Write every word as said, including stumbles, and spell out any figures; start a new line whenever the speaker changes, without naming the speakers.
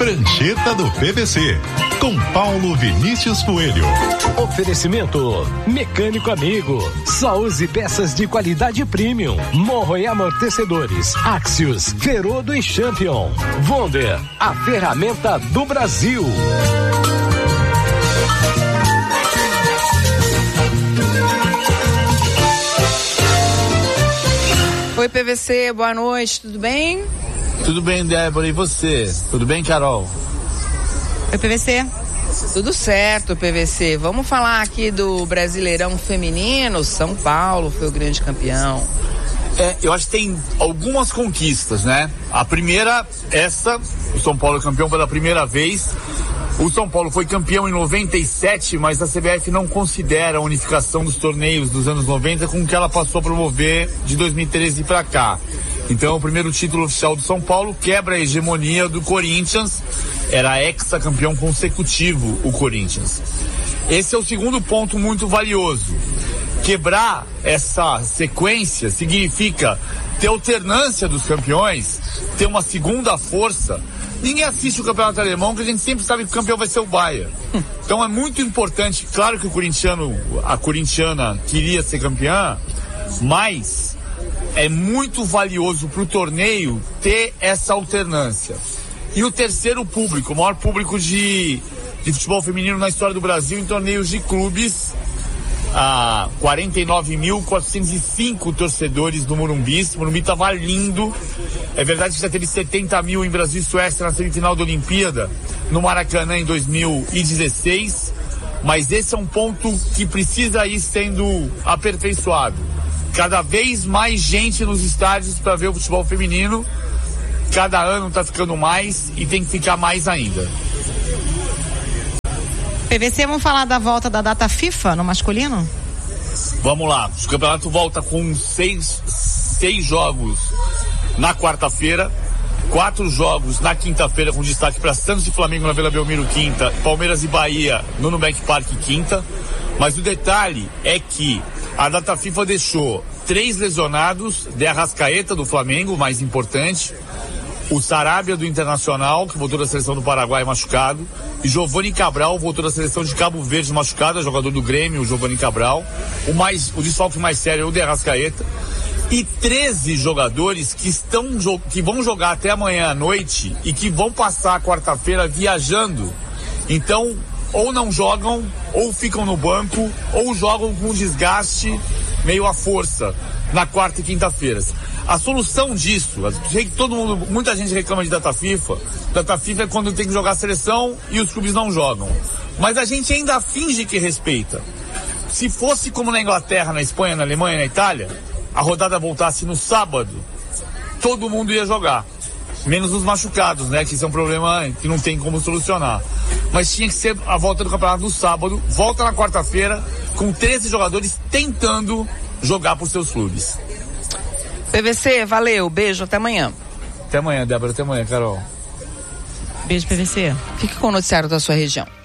Prancheta do P V C, com Paulo Vinícius Coelho.
Oferecimento Mecânico Amigo. Só use peças de qualidade premium. Morro e amortecedores. Axios, Ferodo e Champion. Wonder, a ferramenta do Brasil.
Oi, P V C, boa noite, tudo bem?
Tudo bem, Débora, e você? Tudo bem, Carol?
Oi, P V C. Tudo certo, P V C. Vamos falar aqui do Brasileirão Feminino. São Paulo foi o grande campeão.
É, eu acho que tem algumas conquistas, né? A primeira, essa, o São Paulo é campeão pela primeira vez. O São Paulo foi campeão em noventa e sete, mas a C B F não considera a unificação dos torneios dos anos noventa com o que ela passou a promover de dois mil e treze para cá. Então, o primeiro título oficial do São Paulo quebra a hegemonia do Corinthians. Era ex-campeão consecutivo o Corinthians. Esse é o segundo ponto muito valioso. Quebrar essa sequência significa ter alternância dos campeões, ter uma segunda força. Ninguém assiste o campeonato alemão, porque a gente sempre sabe que o campeão vai ser o Bayern. Então é muito importante, claro que o corintiano, a corintiana queria ser campeã, mas é muito valioso para o torneio ter essa alternância. E o terceiro público, o maior público de, de futebol feminino na história do Brasil em torneios de clubes, a quarenta e nove mil quatrocentos e cinco torcedores do Morumbi. O Morumbi estava lindo. É verdade que já teve setenta mil em Brasil e Suécia na semifinal da Olimpíada, no Maracanã em dois mil e dezesseis. Mas esse é um ponto que precisa ir sendo aperfeiçoado. Cada vez mais gente nos estádios para ver o futebol feminino. Cada ano está ficando mais e tem que ficar mais ainda.
P V C, vamos falar da volta da data FIFA no masculino?
Vamos lá, o campeonato volta com seis, seis jogos na quarta-feira, quatro jogos na quinta-feira, com destaque para Santos e Flamengo na Vila Belmiro quinta, Palmeiras e Bahia no Nubank Park quinta. Mas o detalhe é que a data FIFA deixou três lesionados: De Arrascaeta do Flamengo, mais importante, o Sarabia do Internacional, que voltou da seleção do Paraguai machucado, e Giovani Cabral voltou da seleção de Cabo Verde machucado, jogador do Grêmio, o Giovani Cabral. O, mais, o desfalque mais sério é o De Arrascaeta. E treze jogadores que, estão, que vão jogar até amanhã à noite e que vão passar a quarta-feira viajando. Então, ou não jogam, ou ficam no banco, ou jogam com desgaste meio à força na quarta e quinta-feiras. A solução disso, todo mundo, muita gente reclama de data FIFA. Data FIFA é quando tem que jogar a seleção e os clubes não jogam. Mas a gente ainda finge que respeita. Se fosse como na Inglaterra, na Espanha, na Alemanha, na Itália, a rodada voltasse no sábado, todo mundo ia jogar. Menos os machucados, né? Que isso é um problema que não tem como solucionar. Mas tinha que ser a volta do campeonato no sábado, volta na quarta-feira, com treze jogadores tentando jogar por seus clubes.
P V C, valeu, beijo, até amanhã.
Até amanhã, Débora, até amanhã, Carol.
Beijo, P V C. Fique com o noticiário da sua região.